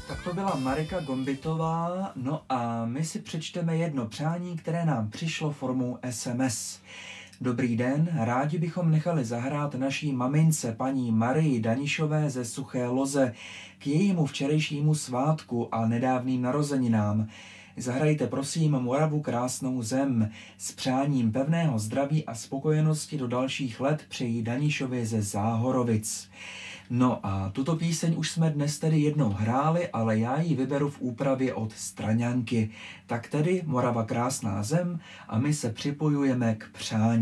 Tak to byla Marika Gombitová, no a my si přečteme jedno přání, které nám přišlo formou SMS. Dobrý den, rádi bychom nechali zahrát naší mamince paní Marii Danišové ze Suché Loze k jejímu včerejšímu svátku a nedávným narozeninám. Zahrajte prosím Moravu krásnou zem. S přáním pevného zdraví a spokojenosti do dalších let přejí Danišovi ze Záhorovic. No a tuto píseň už jsme dnes tedy jednou hráli, ale já ji vyberu v úpravě od Straňanky. Tak tedy Morava krásná zem a my se připojujeme k přání.